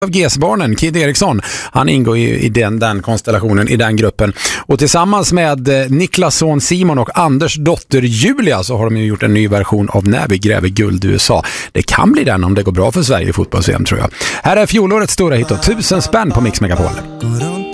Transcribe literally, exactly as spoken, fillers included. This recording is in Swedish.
av G S-barnen, Kid Eriksson. Han ingår ju i den, den konstellationen, i den gruppen. Och tillsammans med Niklas son Simon och Anders dotter Julia så har de ju gjort en ny version av När vi gräver guld i U S A. Det kan bli den om det går bra för Sverige i fotbolls-V M, tror jag. Här är fjolårets stora hit och tusen spänn på Mix Megapol.